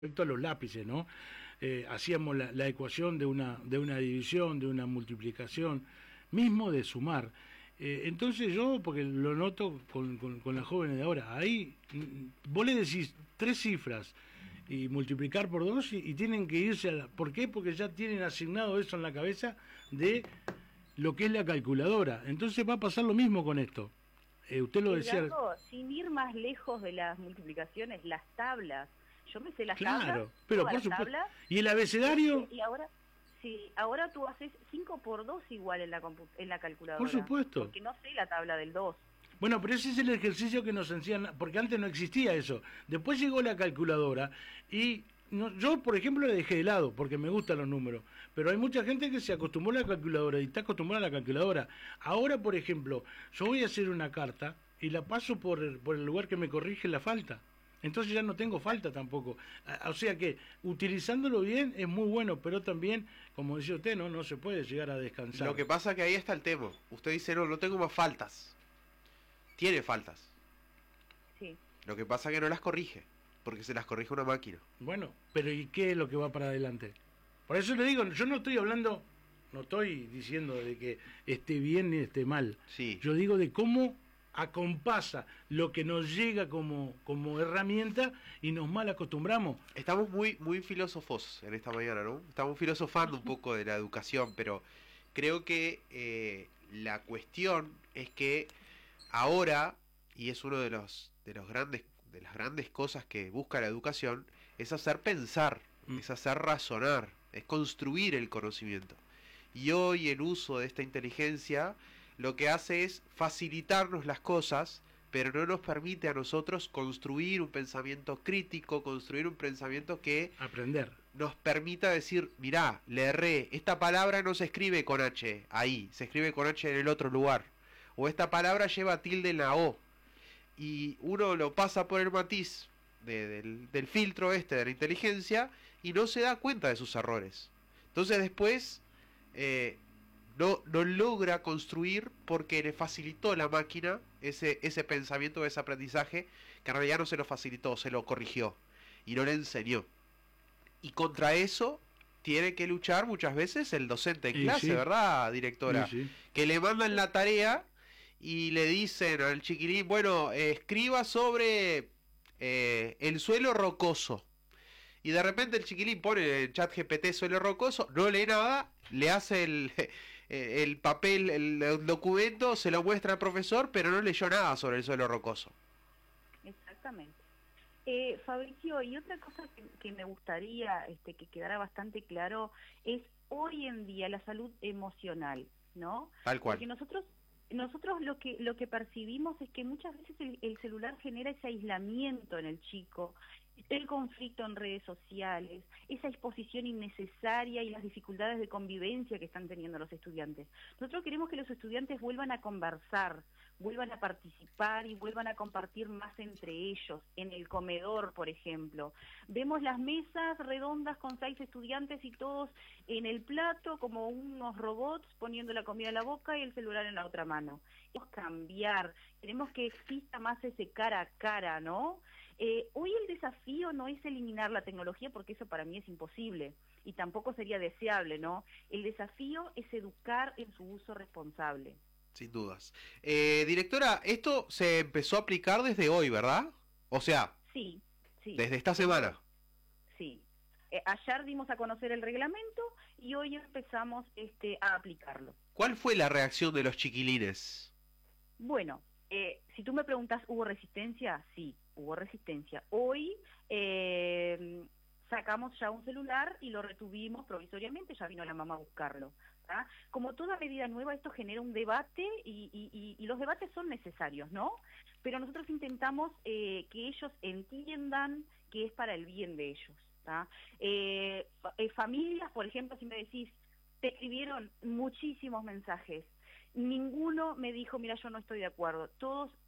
respecto a los lápices, ¿no? Hacíamos la ecuación de una división, de una multiplicación, mismo de sumar. Entonces yo, porque lo noto con las jóvenes de ahora, ahí vos le decís tres cifras y multiplicar por dos y tienen que irse a la... ¿Por qué? Porque ya tienen asignado eso en la cabeza de lo que es la calculadora. Entonces va a pasar lo mismo con esto. Usted lo decía... Edgardo, sin ir más lejos de las multiplicaciones, las tablas. Yo me sé las tablas, Claro, pero todas por las supuesto. tablas, ¿Y el abecedario? y ahora, sí, ahora tú haces 5 por 2 igual en en la Por calculadora, supuesto. porque no sé la tabla del 2. Bueno, pero ese es el ejercicio que nos enseñan, porque antes no existía eso. Después llegó la calculadora y yo, por ejemplo, la dejé de lado porque me gustan los números, pero hay mucha gente que se acostumbró a la calculadora y está acostumbrada a la calculadora. Ahora, por ejemplo, yo voy a hacer una carta y la paso por el lugar que me corrige la falta. Entonces ya no tengo falta tampoco. O sea que utilizándolo bien es muy bueno, pero también, como decía usted, no se puede llegar a descansar. Lo que pasa es que ahí está el tema. Usted dice, no tengo más faltas. Tiene faltas. Sí. Lo que pasa es que no las corrige, porque se las corrige una máquina. Bueno, pero ¿y qué es lo que va para adelante? Por eso le digo, yo no estoy hablando, no estoy diciendo de que esté bien ni esté mal. Sí. Yo digo de cómo acompasa lo que nos llega como herramienta y nos mal acostumbramos. Estamos muy filósofos en esta mañana, ¿no? Estamos filosofando un poco de la educación, pero creo que la cuestión es que ahora, y es uno de las grandes cosas que busca la educación, es hacer pensar, es hacer razonar, es construir el conocimiento. Y hoy el uso de esta inteligencia lo que hace es facilitarnos las cosas, pero no nos permite a nosotros construir un pensamiento crítico, construir un pensamiento que aprender, nos permita decir, mirá, le erré, esta palabra no se escribe con H ahí, se escribe con H en el otro lugar, o esta palabra lleva tilde en la O, y uno lo pasa por el matiz del filtro de la inteligencia y no se da cuenta de sus errores. Entonces después no logra construir porque le facilitó la máquina ese pensamiento, ese aprendizaje, que en realidad no se lo facilitó, se lo corrigió y no le enseñó. Y contra eso tiene que luchar muchas veces el docente en clase, sí. ¿Verdad, directora? Sí. Que le mandan la tarea y le dicen al chiquilín, bueno, escriba sobre el suelo rocoso. Y de repente el chiquilín pone en chat GPT suelo rocoso, no lee nada, le hace el papel, el documento, se lo muestra al profesor, pero no leyó nada sobre el suelo rocoso. Exactamente. Fabricio, y otra cosa que me gustaría que quedara bastante claro es hoy en día la salud emocional, ¿no? Tal cual. Porque nosotros lo que percibimos es que muchas veces el celular genera ese aislamiento en el chico, el conflicto en redes sociales, esa exposición innecesaria y las dificultades de convivencia que están teniendo los estudiantes. Nosotros queremos que los estudiantes vuelvan a conversar, vuelvan a participar y vuelvan a compartir más entre ellos, en el comedor, por ejemplo. Vemos las mesas redondas con 6 estudiantes y todos en el plato como unos robots poniendo la comida en la boca y el celular en la otra mano. Queremos cambiar, queremos que exista más ese cara a cara, ¿no? Hoy el desafío no es eliminar la tecnología porque eso para mí es imposible y tampoco sería deseable, ¿no? El desafío es educar en su uso responsable. Sin dudas. Directora, esto se empezó a aplicar desde hoy, ¿verdad? O sea, sí. Desde esta semana. Sí. Ayer dimos a conocer el reglamento y hoy empezamos a aplicarlo. ¿Cuál fue la reacción de los chiquilines? Bueno, si tú me preguntas, ¿hubo resistencia? Sí, hubo resistencia. Hoy sacamos ya un celular y lo retuvimos provisoriamente, ya vino la mamá a buscarlo. ¿Ah? Como toda medida nueva, esto genera un debate y los debates son necesarios, ¿no? Pero nosotros intentamos que ellos entiendan que es para el bien de ellos. ¿Ah? Familias, por ejemplo, si me decís, te escribieron muchísimos mensajes, ninguno me dijo, mira, yo no estoy de acuerdo, todos